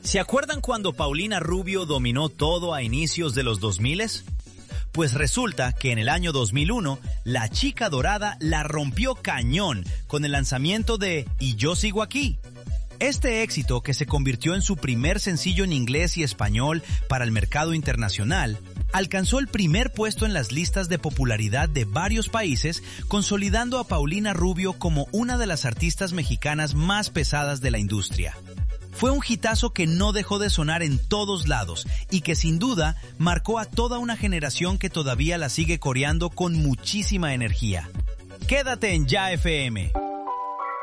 ¿Se acuerdan cuando Paulina Rubio dominó todo a inicios de los 2000? Pues resulta que en el año 2001, la chica dorada la rompió cañón con el lanzamiento de Y yo sigo aquí. Este éxito, que se convirtió en su primer sencillo en inglés y español para el mercado internacional, alcanzó el primer puesto en las listas de popularidad de varios países, consolidando a Paulina Rubio como una de las artistas mexicanas más pesadas de la industria. Fue un hitazo que no dejó de sonar en todos lados y que sin duda marcó a toda una generación que todavía la sigue coreando con muchísima energía. Quédate en Ya FM.